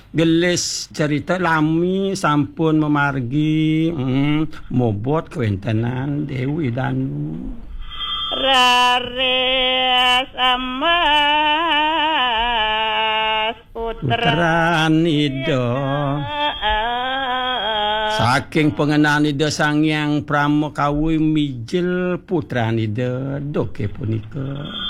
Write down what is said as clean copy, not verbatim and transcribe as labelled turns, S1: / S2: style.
S1: gelis cerita lami sampun memargi mobot kewentanan Dewi Danu
S2: rares amas
S1: Putranida saking pengenanida Sang Hyang Pramakawi mijil Putranida doke punika